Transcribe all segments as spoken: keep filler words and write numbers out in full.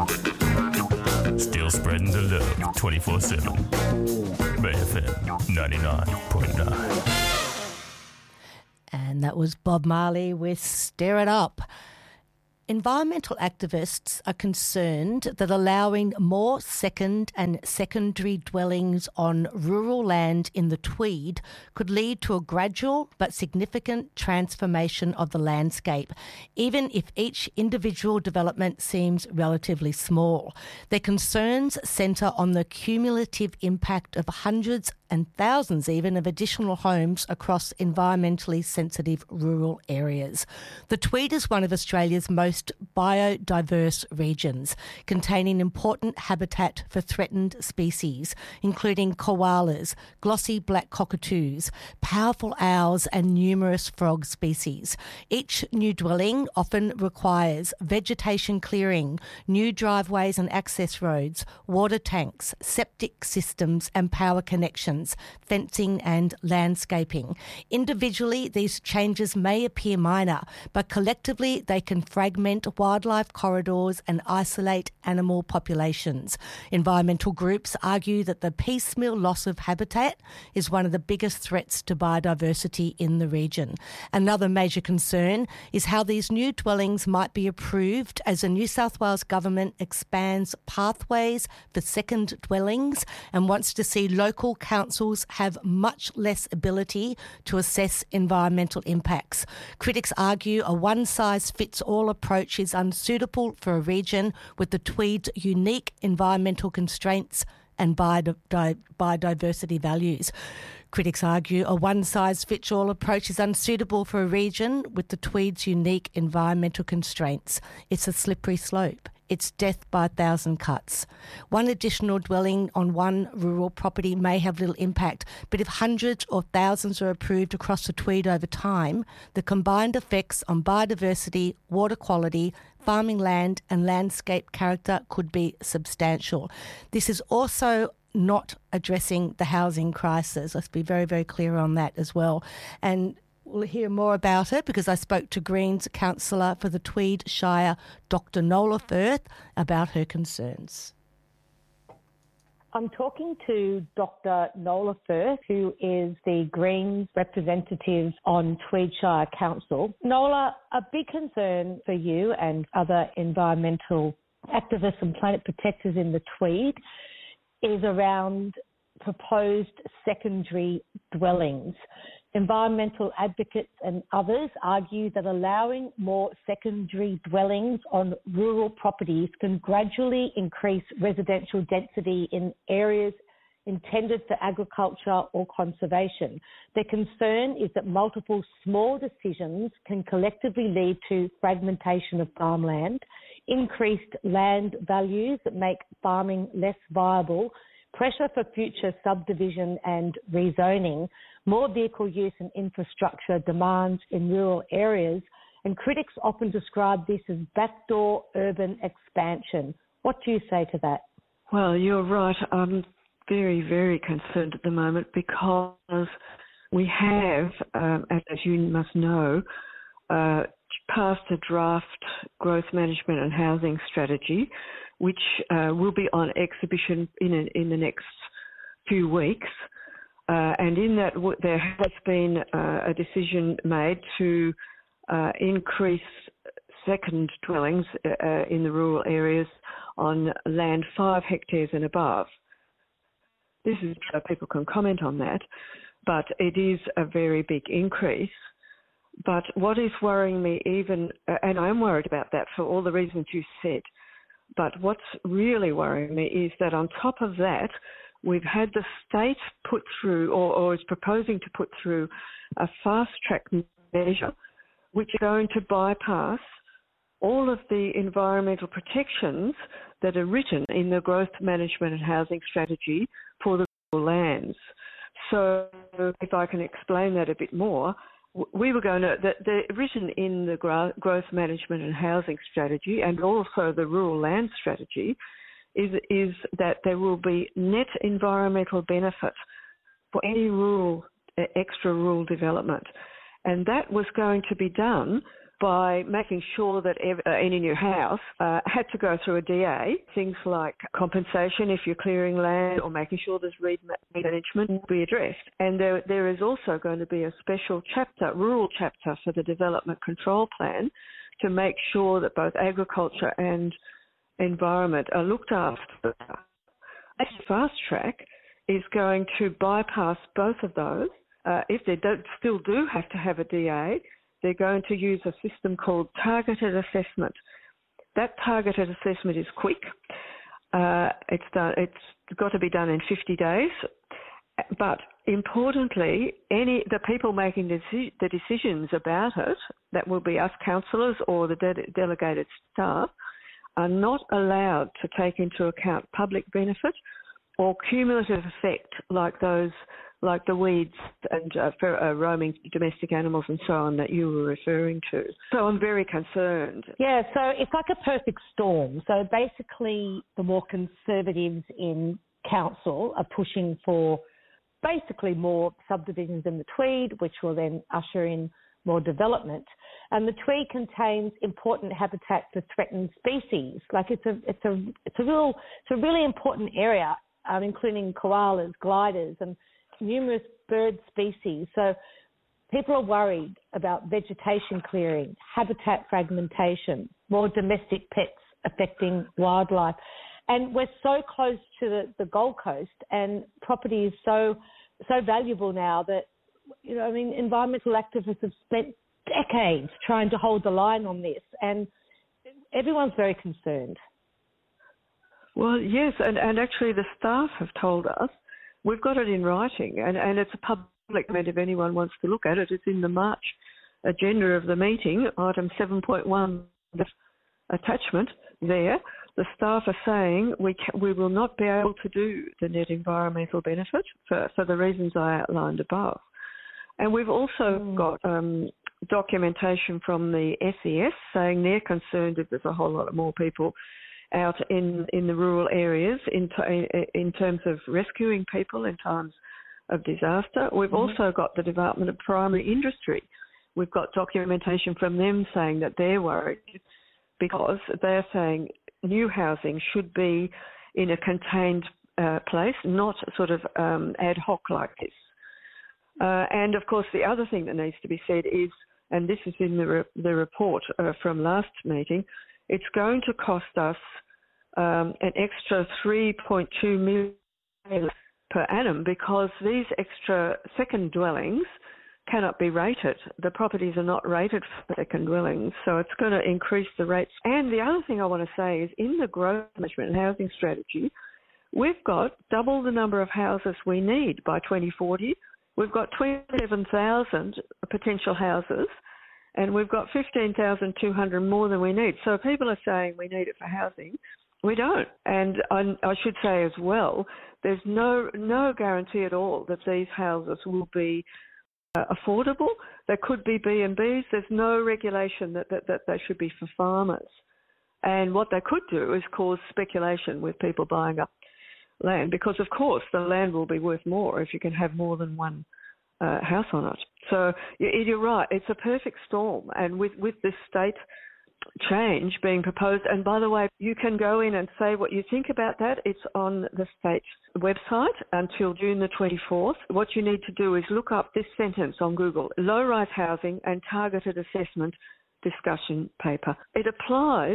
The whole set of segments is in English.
Still spreading the love twenty-four seven. Bay F M ninety-nine point nine. And that was Bob Marley with Stir It Up. Environmental activists are concerned that allowing more second and secondary dwellings on rural land in the Tweed could lead to a gradual but significant transformation of the landscape, even if each individual development seems relatively small. Their concerns centre on the cumulative impact of hundreds and thousands even of additional homes across environmentally sensitive rural areas. The Tweed is one of Australia's most biodiverse regions, containing important habitat for threatened species, including koalas, glossy black cockatoos, powerful owls and numerous frog species. Each new dwelling often requires vegetation clearing, new driveways and access roads, water tanks, septic systems and power connections, fencing and landscaping. Individually, these changes may appear minor, but collectively they can fragment wildlife corridors and isolate animal populations. Environmental groups argue that the piecemeal loss of habitat is one of the biggest threats to biodiversity in the region. Another major concern is how these new dwellings might be approved as the New South Wales government expands pathways for second dwellings and wants to see local councils have much less ability to assess environmental impacts. Critics argue a one-size-fits-all approach is unsuitable for a region with the Tweed's unique environmental constraints and biodiversity values. Critics argue a one-size-fits-all approach is unsuitable for a region with the Tweed's unique environmental constraints. It's a slippery slope. It's death by a thousand cuts. One additional dwelling on one rural property may have little impact, but if hundreds or thousands are approved across the Tweed over time, the combined effects on biodiversity, water quality, farming land and landscape character could be substantial. This is also not addressing the housing crisis. Let's be very, very clear on that as well. And we'll hear more about it because I spoke to Greens councillor for the Tweed Shire, Doctor Nola Firth, about her concerns. I'm talking to Doctor Nola Firth, who is the Greens representative on Tweed Shire Council. Nola, a big concern for you and other environmental activists and planet protectors in the Tweed is around proposed secondary dwellings. Environmental advocates and others argue that allowing more secondary dwellings on rural properties can gradually increase residential density in areas intended for agriculture or conservation. Their concern is that multiple small decisions can collectively lead to fragmentation of farmland, increased land values that make farming less viable, pressure for future subdivision and rezoning, more vehicle use and infrastructure demands in rural areas, and critics often describe this as backdoor urban expansion. What do you say to that? Well, you're right. I'm very, very concerned at the moment because we have, um, as you must know, uh, passed a draft growth management and housing strategy, which uh, will be on exhibition in a, in the next few weeks. Uh, and in that, w- there has been uh, a decision made to uh, increase second dwellings uh, in the rural areas on land five hectares and above. This is so people can comment on that, but it is a very big increase. But what is worrying me even, uh, and I'm worried about that for all the reasons you said, but what's really worrying me is that on top of that, we've had the state put through, or, or is proposing to put through, a fast-track measure which is going to bypass all of the environmental protections that are written in the growth management and housing strategy for the rural lands. So if I can explain that a bit more, we were going to, the, the written in the growth management and housing strategy and also the rural land strategy is, is that there will be net environmental benefit for any rural, extra rural development. And that was going to be done by making sure that ev- uh, any new house uh, had to go through a D A. Things like compensation if you're clearing land or making sure there's reed management will be addressed. And there, there is also going to be a special chapter, rural chapter for the Development Control Plan to make sure that both agriculture and environment are looked after. A fast track is going to bypass both of those. Uh, if they don't, still do have to have a D A, they're going to use a system called targeted assessment. That targeted assessment is quick. Uh, it's done. It's got to be done in fifty days. But importantly, any the people making the, the decisions about it, that will be us councillors or the de- delegated staff, are not allowed to take into account public benefit or cumulative effect like those, like the weeds and uh, for, uh, roaming domestic animals and so on that you were referring to. So I'm very concerned. Yeah, so it's like a perfect storm. So basically the more conservatives in council are pushing for basically more subdivisions in the Tweed, which will then usher in more development. And the Tweed contains important habitat for threatened species. Like it's a, it's a, it's a real, it's a really important area, um, including koalas, gliders, and numerous bird species. So people are worried about vegetation clearing, habitat fragmentation, more domestic pets affecting wildlife. And we're so close to the, the Gold Coast, and property is so so valuable now that, you know, I mean, environmental activists have spent decades trying to hold the line on this, and everyone's very concerned. Well, yes, and, and actually the staff have told us, we've got it in writing, and, and it's a public document if anyone wants to look at it. It's in the March agenda of the meeting, item seven point one, attachment there. The staff are saying we ca- we will not be able to do the net environmental benefit for, for the reasons I outlined above. And we've also mm. got um, documentation from the S E S saying they're concerned if there's a whole lot more people out in, in the rural areas in, t- in terms of rescuing people in times of disaster. We've mm-hmm. also got the Department of Primary Industry. We've got documentation from them saying that they're worried because they're saying new housing should be in a contained uh, place, not sort of um, ad hoc like this. Uh, and, of course, the other thing that needs to be said is, and this is in the, re- the report uh, from last meeting, it's going to cost us um, an extra three point two million dollars per annum because these extra second dwellings cannot be rated. The properties are not rated for second dwellings, so it's going to increase the rates. And the other thing I want to say is in the growth management and housing strategy, we've got double the number of houses we need by twenty forty. We've got twenty-seven thousand potential houses, and we've got fifteen thousand two hundred more than we need. So people are saying we need it for housing. We don't. And I, I should say as well, there's no no guarantee at all that these houses will be uh, affordable. There could be B and Bs. There's no regulation that, that, that they should be for farmers. And what they could do is cause speculation with people buying up land because, of course, the land will be worth more if you can have more than one uh, house on it. So you're right. It's a perfect storm. And with, with this state change being proposed, and by the way, you can go in and say what you think about that. It's on the state website until June the twenty-fourth. What you need to do is look up this sentence on Google, low-rise housing and targeted assessment discussion paper. It applies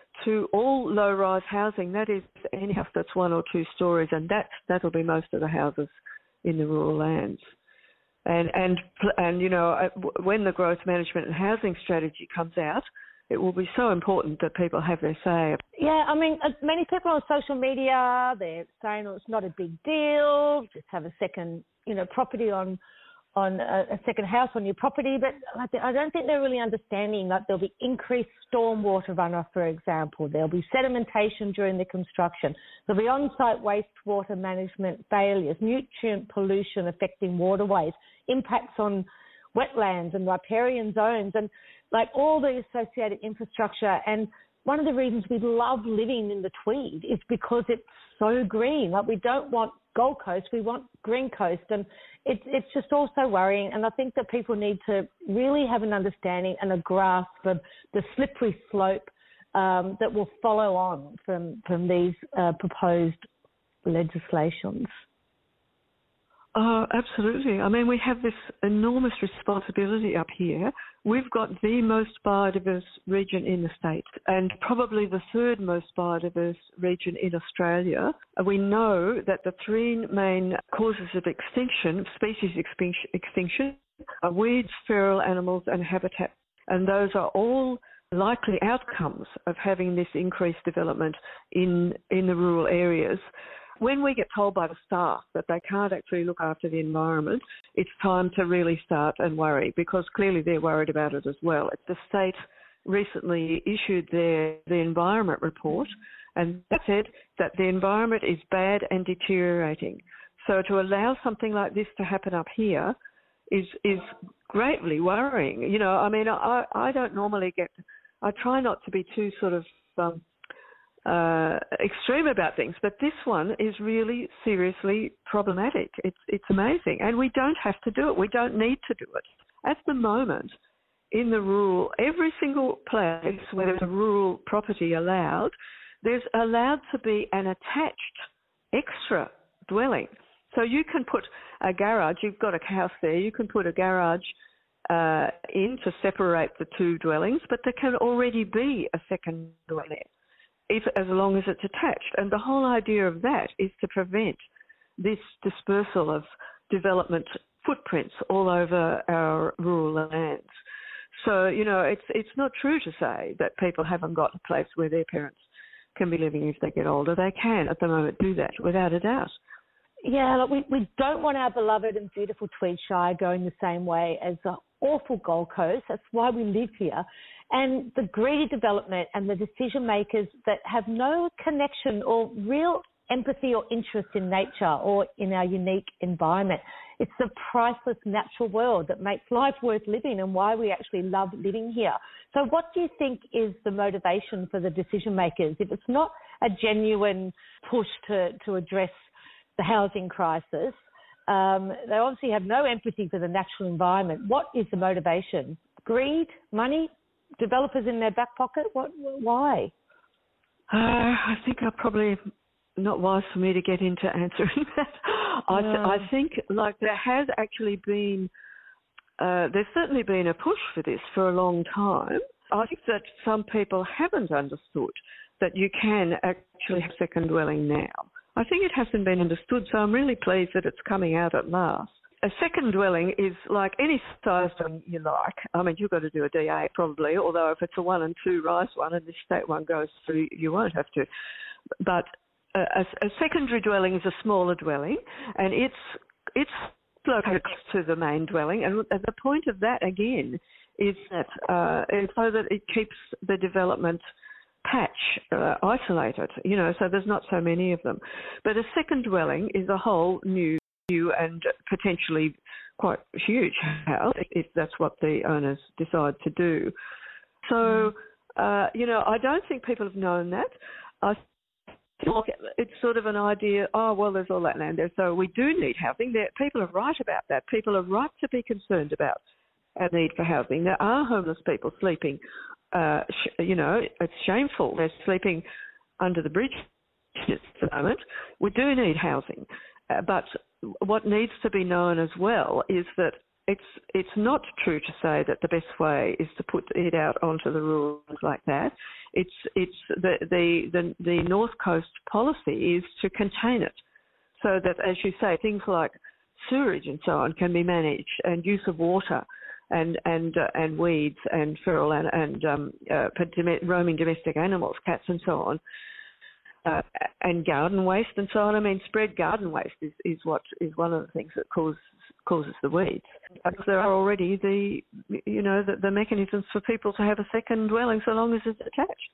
to all low-rise housing, that is any house that's one or two stories, and that, that'll be most of the houses in the rural lands. And, and, and you know, when the growth management and housing strategy comes out, it will be so important that people have their say. Yeah, I mean, many people on social media, they're saying, oh, it's not a big deal, just have a second, you know, property on on a, a second house on your property. But I don't think they're really understanding that there'll be increased stormwater runoff, for example. There'll be sedimentation during the construction. There'll be on-site wastewater management failures, nutrient pollution affecting waterways, impacts on wetlands and riparian zones, and like all the associated infrastructure. And one of the reasons we love living in the Tweed is because it's so green. Like, we don't want Gold Coast, we want Green Coast, and it's it's just also worrying. And I think that people need to really have an understanding and a grasp of the slippery slope um, that will follow on from from these uh, proposed legislations. Oh, absolutely. I mean, we have this enormous responsibility up here. We've got the most biodiverse region in the state and probably the third most biodiverse region in Australia. We know that the three main causes of extinction, species extinction, are weeds, feral animals and habitat. And those are all likely outcomes of having this increased development in, in the rural areas. When we get told by the staff that they can't actually look after the environment, it's time to really start and worry, because clearly they're worried about it as well. The state recently issued their the environment report, and that said that the environment is bad and deteriorating. So to allow something like this to happen up here is is greatly worrying. You know, I mean, I, I don't normally get, I try not to be too sort of um, Uh, extreme about things, but this one is really seriously problematic. It's it's amazing, and we don't have to do it. We don't need to do it. At the moment, in the rural, every single place where there's a rural property allowed, there's allowed to be an attached extra dwelling. So you can put a garage, you've got a house there, you can put a garage uh, in to separate the two dwellings, but there can already be a second dwelling there, if as long as it's attached. And the whole idea of that is to prevent this dispersal of development footprints all over our rural lands. So, you know, it's it's not true to say that people haven't got a place where their parents can be living if they get older. They can at the moment do that, without a doubt. Yeah, look, we, we don't want our beloved and beautiful Tweed Shire going the same way as the awful Gold Coast. That's why we live here. And the greedy development and the decision makers that have no connection or real empathy or interest in nature or in our unique environment. It's the priceless natural world that makes life worth living and why we actually love living here. So what do you think is the motivation for the decision makers? If it's not a genuine push to, to address the housing crisis, um, they obviously have no empathy for the natural environment. What is the motivation? Greed? Money? Developers in their back pocket? What? Why? Uh, I think I'm probably not wise for me to get into answering that. I, th- No. I think, like, there has actually been, uh, there's certainly been a push for this for a long time. I think that some people haven't understood that you can actually have second dwelling now. I think it hasn't been understood, so I'm really pleased that it's coming out at last. A second dwelling is like any size dwelling you like. I mean, you've got to do a D A probably, although if it's a one and two rise one and the state one goes through, you won't have to. But a, a, a secondary dwelling is a smaller dwelling, and it's it's located close to the main dwelling. And the point of that, again, is that uh, is so that it keeps the development patch uh, isolated, you know, so there's not so many of them. But a second dwelling is a whole new new and potentially quite huge house if that's what the owners decide to do. So, uh, you know, I don't think people have known that. I think it's sort of an idea, oh, well, there's all that land there, so we do need housing. There, people are right about that. People are right to be concerned about our need for housing. There are homeless people sleeping, uh, sh- you know, it's shameful. They're sleeping under the bridge at the moment. We do need housing. Uh, but what needs to be known as well is that it's it's not true to say that the best way is to put it out onto the rules like that. It's it's the the the, the North Coast policy is to contain it, so that, as you say, things like sewerage and so on can be managed, and use of water, and and uh, and weeds and feral and, and um, uh, roaming domestic animals, cats and so on. Uh, and garden waste and so on. I mean, spread garden waste is, is what is one of the things that causes causes the weeds. Because there are already the you know the, the mechanisms for people to have a second dwelling so long as it's attached.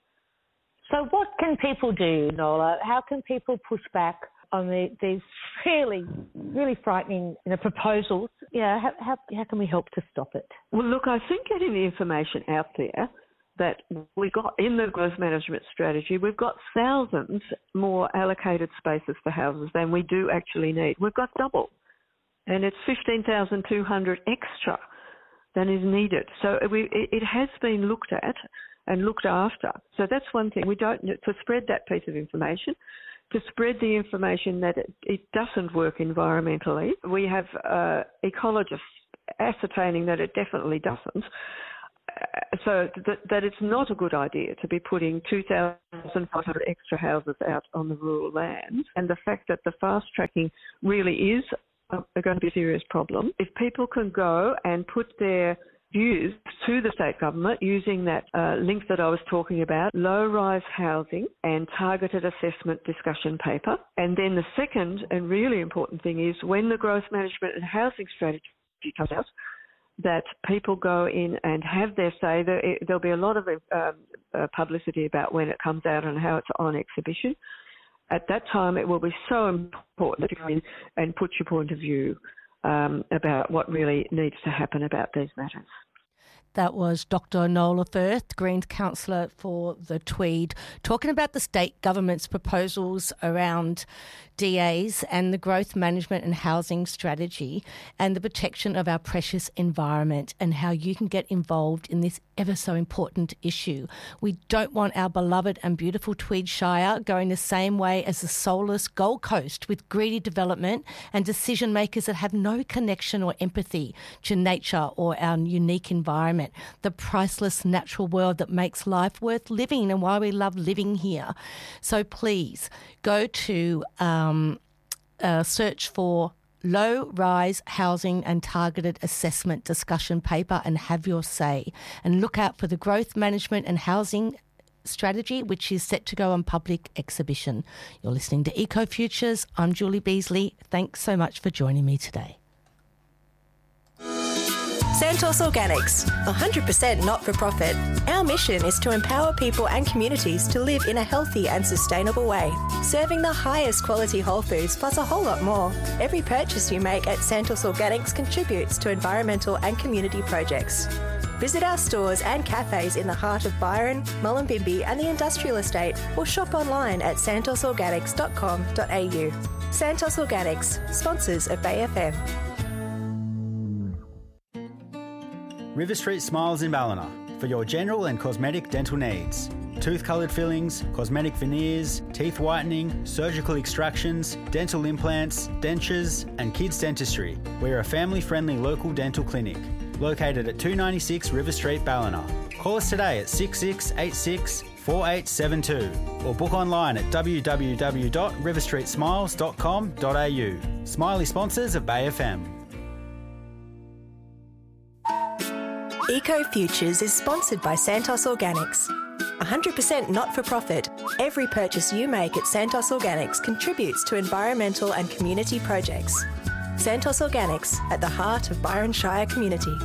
So what can people do, Nola? How can people push back on the, these really, really frightening you know, proposals? Yeah, how, how how can we help to stop it? Well, look, I think getting the information out there that we got in the growth management strategy, we've got thousands more allocated spaces for houses than we do actually need. We've got double, and it's fifteen thousand two hundred extra than is needed. So we, it has been looked at and looked after. So that's one thing. We don't, to spread that piece of information, to spread the information that it, it doesn't work environmentally. We have uh, ecologists ascertaining that it definitely doesn't. Uh, so that, that it's not a good idea to be putting two thousand five hundred extra houses out on the rural lands. And the fact that the fast tracking really is a, a going to be a serious problem. If people can go and put their views to the state government using that uh, link that I was talking about, low-rise housing and targeted assessment discussion paper. And then the second and really important thing is when the growth management and housing strategy comes out, that people go in and have their say. There, there'll be a lot of um, uh, publicity about when it comes out and how it's on exhibition. At that time, it will be so important to go in and put your point of view um, about what really needs to happen about these matters. That was Doctor Nola Firth, Greens councillor for the Tweed, talking about the state government's proposals around D As and the growth management and housing strategy and the protection of our precious environment and how you can get involved in this ever so important issue. We don't want our beloved and beautiful Tweed Shire going the same way as the soulless Gold Coast with greedy development and decision makers that have no connection or empathy to nature or our unique environment, the priceless natural world that makes life worth living and why we love living here. So please go to um, uh, search for low-rise housing and targeted assessment discussion paper and have your say. And look out for the growth management and housing strategy, which is set to go on public exhibition. You're listening to Eco Futures. I'm Julie Beasley. Thanks so much for joining me today. Santos Organics, one hundred percent not-for-profit. Our mission is to empower people and communities to live in a healthy and sustainable way, serving the highest quality whole foods plus a whole lot more. Every purchase you make at Santos Organics contributes to environmental and community projects. Visit our stores and cafes in the heart of Byron, Mullumbimby and the Industrial Estate, or shop online at santos organics dot com dot a u. Santos Organics, sponsors of Bay F M. River Street Smiles in Ballina for your general and cosmetic dental needs. Tooth-coloured fillings, cosmetic veneers, teeth whitening, surgical extractions, dental implants, dentures and kids dentistry. We're a family-friendly local dental clinic located at two ninety-six River Street, Ballina. Call us today at six six eight six, four eight seven two or book online at w w w dot river street smiles dot com dot a u. Smiley sponsors of Bay F M. Eco Futures is sponsored by Santos Organics. one hundred percent not-for-profit, every purchase you make at Santos Organics contributes to environmental and community projects. Santos Organics, at the heart of Byron Shire community.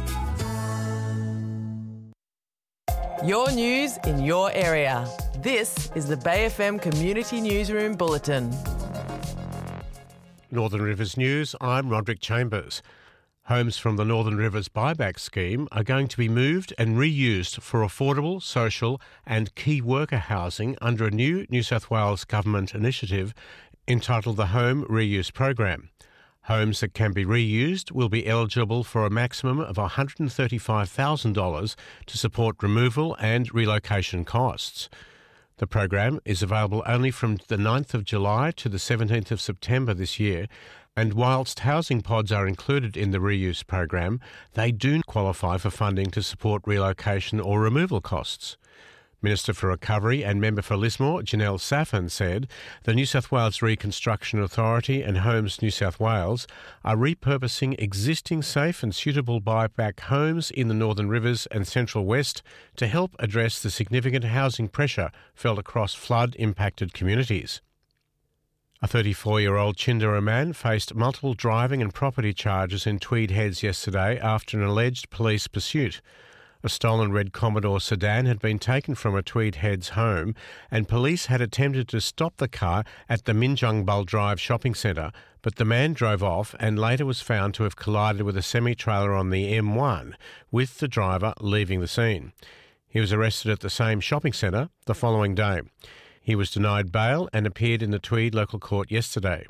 Your news in your area. This is the Bay F M Community Newsroom Bulletin. Northern Rivers News, I'm Roderick Chambers. Homes from the Northern Rivers buyback scheme are going to be moved and reused for affordable, social and key worker housing under a new New South Wales government initiative entitled the Home Reuse Program. Homes that can be reused will be eligible for a maximum of one hundred thirty-five thousand dollars to support removal and relocation costs. The program is available only from the ninth of July to the seventeenth of September this year, and whilst housing pods are included in the reuse program, they do qualify for funding to support relocation or removal costs. Minister for Recovery and Member for Lismore, Janelle Saffin, said the New South Wales Reconstruction Authority and Homes New South Wales are repurposing existing safe and suitable buyback homes in the Northern Rivers and Central West to help address the significant housing pressure felt across flood-impacted communities. A thirty-four-year-old Chindera man faced multiple driving and property charges in Tweed Heads yesterday after an alleged police pursuit. A stolen red Commodore sedan had been taken from a Tweed Heads home and police had attempted to stop the car at the Minjungbul Drive shopping centre, but the man drove off and later was found to have collided with a semi-trailer on the M one, with the driver leaving the scene. He was arrested at the same shopping centre the following day. He was denied bail and appeared in the Tweed local court yesterday.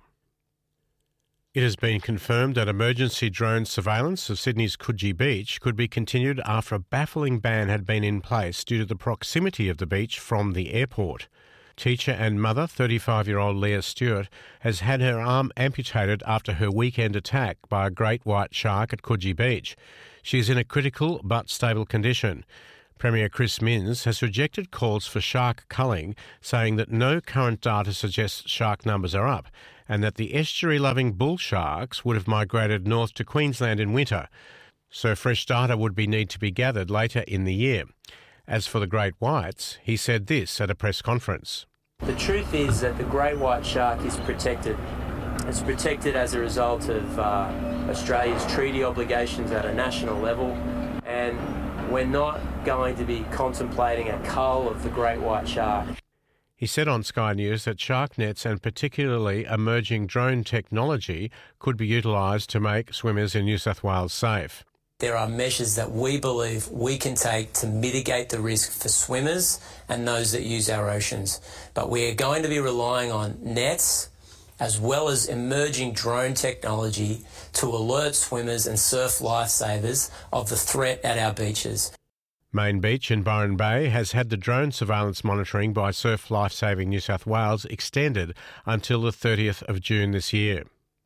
It has been confirmed that emergency drone surveillance of Sydney's Coogee Beach could be continued after a baffling ban had been in place due to the proximity of the beach from the airport. Teacher and mother, thirty-five-year-old Leah Stewart, has had her arm amputated after her weekend attack by a great white shark at Coogee Beach. She is in a critical but stable condition. Premier Chris Minns has rejected calls for shark culling, saying that no current data suggests shark numbers are up and that the estuary-loving bull sharks would have migrated north to Queensland in winter, so fresh data would be need to be gathered later in the year. As for the great whites, he said this at a press conference. The truth is that the great white shark is protected. It's protected as a result of uh, Australia's treaty obligations at a national level, and we're not going to be contemplating a cull of the great white shark. He said on Sky News that shark nets and particularly emerging drone technology could be utilised to make swimmers in New South Wales safe. There are measures that we believe we can take to mitigate the risk for swimmers and those that use our oceans. But we are going to be relying on nets as well as emerging drone technology to alert swimmers and surf lifesavers of the threat at our beaches. Main Beach in Byron Bay has had the drone surveillance monitoring by Surf Lifesaving New South Wales extended until the thirtieth of June this year.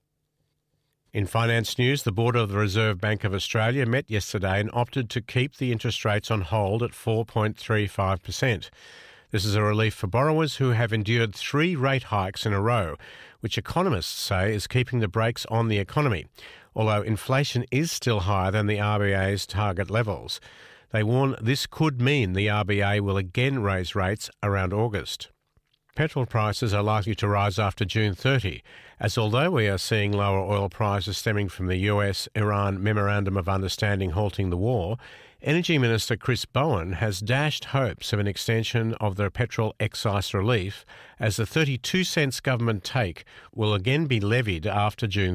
In finance news, the Board of the Reserve Bank of Australia met yesterday and opted to keep the interest rates on hold at four point three five percent. This is a relief for borrowers who have endured three rate hikes in a row, which economists say is keeping the brakes on the economy, although inflation is still higher than the R B A's target levels. They warn this could mean the R B A will again raise rates around August. Petrol prices are likely to rise after June thirtieth, as although we are seeing lower oil prices stemming from the U S Iran Memorandum of Understanding halting the war, Energy Minister Chris Bowen has dashed hopes of an extension of the petrol excise relief, as the thirty-two cents government take will again be levied after June